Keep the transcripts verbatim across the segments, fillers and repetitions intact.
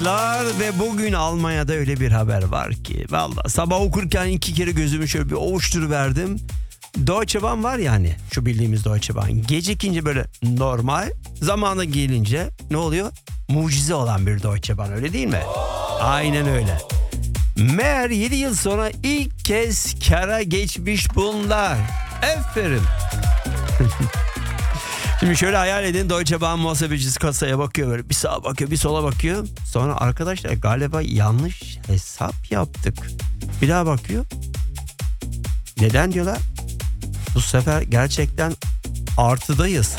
Ve bugün Almanya'da öyle bir haber var ki vallahi sabah okurken iki kere gözümü şöyle bir ovuşturuverdim. Deutsche Bahn var ya hani şu bildiğimiz Deutsche Bahn. Gecikince böyle normal, zamanı gelince ne oluyor? Mucize olan bir Deutsche Bahn, öyle değil mi? Aynen öyle. Meğer yedi yıl sonra ilk kez kâra geçmiş bunlar. Aferin. Şimdi şöyle hayal edin, Deutsche Bahn muhasebecisi kasaya bakıyor, böyle bir sağa bakıyor bir sola bakıyor. Sonra arkadaşlar galiba yanlış hesap yaptık. Bir daha bakıyor. Neden diyorlar? Bu sefer gerçekten artıdayız.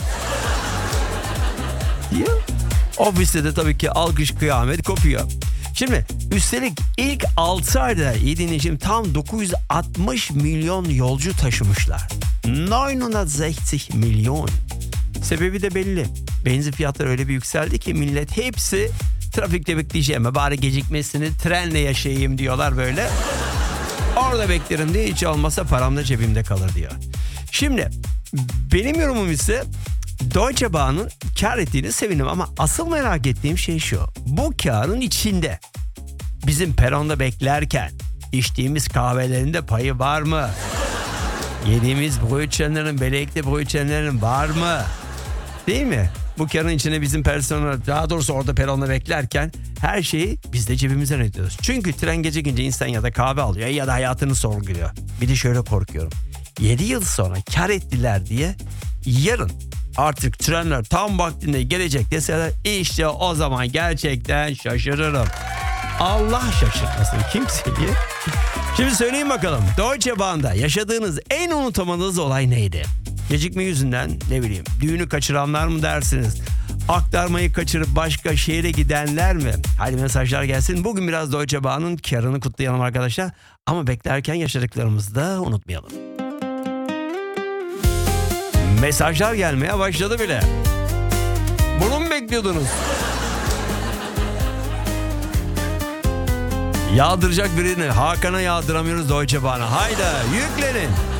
Diye. Ofiste de tabii ki alkış kıyamet kopuyor. Şimdi üstelik ilk altı ayda iyi dinleyeceğim tam dokuz yüz altmış milyon yolcu taşımışlar. dokuz yüz altmış milyon. Sebebi de belli. Benzin fiyatları öyle bir yükseldi ki millet hepsi trafikte bekleyeceğime bari gecikmesini trenle yaşayayım diyorlar böyle. Orada beklerim diye, hiç olmasa param da cebimde kalır diyor. Şimdi benim yorumum ise Deutsche Bahn'ın kar ettiğini sevindim ama asıl merak ettiğim şey şu. Bu karın içinde bizim peronda beklerken içtiğimiz kahvelerin de payı var mı? Yediğimiz brötchenlerin, belekli brötchenlerin var mı? Değil mi? Bu karın içine bizim personel, daha doğrusu orada peronda beklerken her şeyi biz de cebimizden ödüyoruz. Çünkü tren gece günce insan ya da kahve alıyor ya da hayatını sorguluyor. Bir de şöyle korkuyorum. yedi yıl sonra kar ettiler diye yarın artık trenler tam vaktinde gelecek deseler, işte o zaman gerçekten şaşırırım. Allah şaşırtmasın kimseyi. Şimdi söyleyin bakalım, Deutsche Bahn'da yaşadığınız en unutamadığınız olay neydi? Gecikme yüzünden ne bileyim düğünü kaçıranlar mı dersiniz? Aktarmayı kaçırıp başka şehre gidenler mi? Hadi mesajlar gelsin. Bugün biraz Deutsche Bahn'ın karını kutlayalım arkadaşlar. Ama beklerken yaşadıklarımızı da unutmayalım. Mesajlar gelmeye başladı bile. Bunu mu bekliyordunuz? Yağdıracak birini Hakan'a yağdıramıyoruz Deutsche Bahn'a. Haydi yüklenin.